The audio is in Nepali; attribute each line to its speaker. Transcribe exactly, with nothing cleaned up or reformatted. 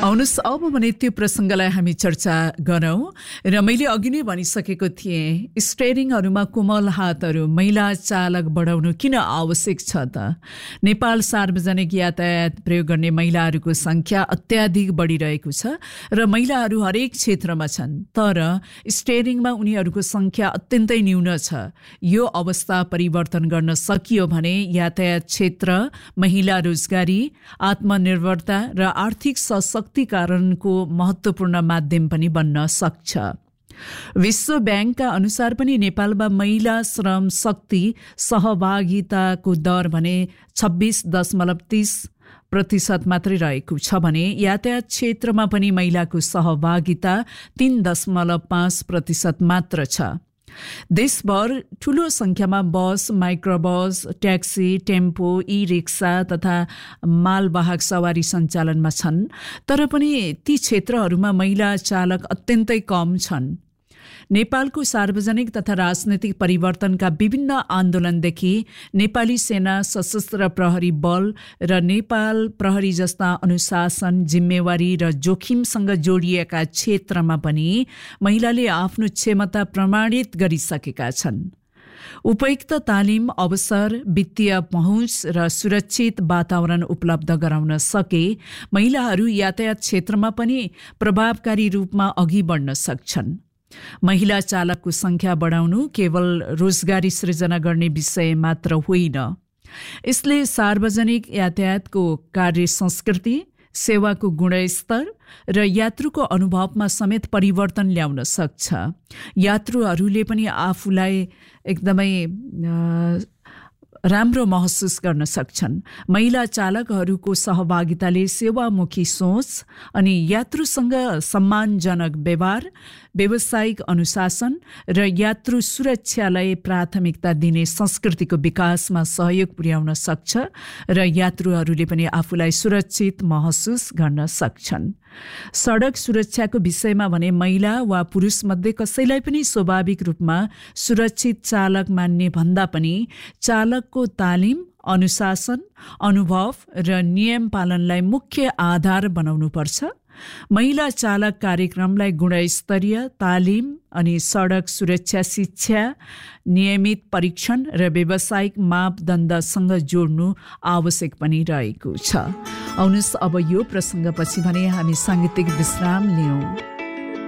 Speaker 1: आउनुहोस् अब भने त्यो प्रसङ्गलाई हामी चर्चा गरौँ र मैले अघि नै भनिसकेको थिएँ स्टेयरिङहरूमा कोमल हातहरू महिला चालक बढाउनु किन आवश्यक छ त। नेपाल सार्वजनिक यातायात प्रयोग गर्ने महिलाहरूको सङ्ख्या अत्याधिक बढिरहेको छ र महिलाहरू हरेक क्षेत्रमा छन्, तर स्टेयरिङमा उनीहरूको सङ्ख्या अत्यन्तै न्यून छ। यो अवस्था परिवर्तन गर्न सकियो भने यातायात क्षेत्र महिला रोजगारी, आत्मनिर्भरता र आर्थिक सशक्तिकरणको महत्त्वपूर्ण माध्यम पनि बन्न सक्छ। विश्व बैंकका अनुसार पनि नेपालमा महिला श्रम शक्ति सहभागिताको दर भने छब्बीस दशमलव तीस प्रतिशत मात्रै रहेको छ भने यातायात क्षेत्रमा पनि महिलाको सहभागिता तीन दशमलव पाँच प्रतिशत मात्र छ। देशभर ठूलो संख्यामा बस, माइक्रोबस, ट्याक्सी, टेम्पो, ई रिक्सा तथा मालवाहक सवारी सञ्चालनमा छन्, तर पनि ती क्षेत्रहरूमा महिला चालक अत्यन्तै कम छन्। नेपालको सार्वजनिक तथा राजनैतिक परिवर्तनका विभिन्न आन्दोलनदेखि नेपाली सेना, सशस्त्र प्रहरी बल र नेपाल प्रहरी जस्ता अनुशासन, जिम्मेवारी र जोखिमसँग जोडिएका क्षेत्रमा पनि महिलाले आफ्नो क्षमता प्रमाणित गरिसकेका छन्। उपयुक्त तालिम, अवसर, वित्तीय पहुँच र सुरक्षित वातावरण उपलब्ध गराउन सके महिलाहरू यातायात क्षेत्रमा पनि प्रभावकारी रूपमा अघि बढ्न सक्छन्। महिला चालकको संख्या बढाउनु केवल रोजगारी सृजना गर्ने विषय मात्र होइन, यसले सार्वजनिक यातायातको कार्य संस्कृति, सेवाको गुणस्तर र यात्रुको अनुभवमा समेत परिवर्तन ल्याउन सक्छ। यात्रुहरूले पनि आफूलाई एकदमै राम्रो महसुस गर्न सक्छन्। महिला चालकहरूको सहभागिताले सेवामुखी सोच अनि यात्रुसँग सम्मानजनक व्यवहार, व्यावसायिक अनुशासन र यात्रु सुरक्षालाई प्राथमिकता दिने संस्कृतिको विकासमा सहयोग पुर्याउन सक्छ र यात्रुहरूले पनि आफूलाई सुरक्षित महसुस गर्न सक्छन्। सडक सुरक्षाको विषयमा भने महिला वा पुरुष मध्ये कसैलाई पनि स्वाभाविक रूपमा सुरक्षित चालक मान्ने भन्दा पनि चालकको तालिम, अनुशासन, अनुभव र नियम पालनलाई मुख्य आधार बनाउनुपर्छ। महिला चालक कार्यक्रमलाई गुणस्तरीय तालिम अनि सडक सुरक्षा शिक्षा, नियमित परीक्षण र व्यावसायिक मापदण्डसँग जोड्नु आवश्यक पनि रहेको छ। आउनुहोस् अब यो प्रसङ्गपछि भने हामी साङ्गीतिक विश्राम लियौँ।